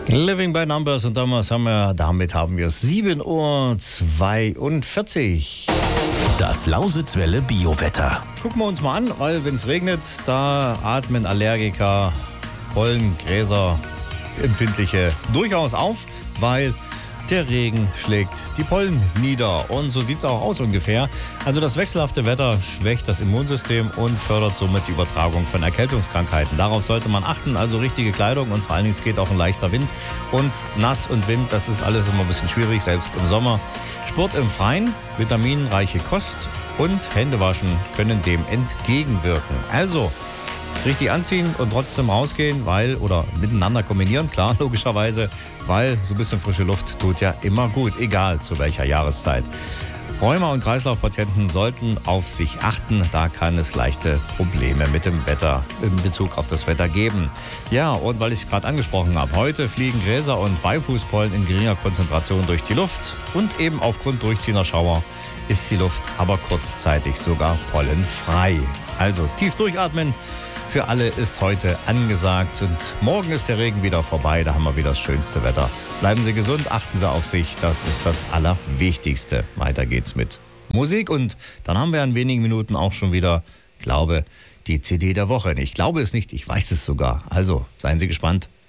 Living by Numbers und damit haben wir 7:42 Uhr. Das Lausitzwelle Biowetter. Gucken wir uns mal an, weil wenn es regnet, da atmen Allergiker, Pollen, Gräser, Empfindliche durchaus auf, weil der Regen schlägt die Pollen nieder. Und so sieht es auch aus ungefähr. Also das wechselhafte Wetter schwächt das Immunsystem und fördert somit die Übertragung von Erkältungskrankheiten. Darauf sollte man achten, also richtige Kleidung und vor allen Dingen es geht auch ein leichter Wind. Und nass und Wind, das ist alles immer ein bisschen schwierig, selbst im Sommer. Sport im Freien, vitaminreiche Kost und Händewaschen können dem entgegenwirken. Also richtig anziehen und trotzdem rausgehen, oder miteinander kombinieren, klar, logischerweise, weil so ein bisschen frische Luft tut ja immer gut, egal zu welcher Jahreszeit. Rheuma- und Kreislaufpatienten sollten auf sich achten, da kann es leichte Probleme mit dem Wetter in Bezug auf das Wetter geben. Ja, und weil ich es gerade angesprochen habe, heute fliegen Gräser und Beifußpollen in geringer Konzentration durch die Luft und eben aufgrund durchziehender Schauer ist die Luft aber kurzzeitig sogar pollenfrei. Also tief durchatmen. Für alle ist heute angesagt und morgen ist der Regen wieder vorbei, da haben wir wieder das schönste Wetter. Bleiben Sie gesund, achten Sie auf sich, das ist das Allerwichtigste. Weiter geht's mit Musik und dann haben wir in wenigen Minuten auch schon wieder, die CD der Woche. Ich glaube es nicht, ich weiß es sogar. Also, seien Sie gespannt.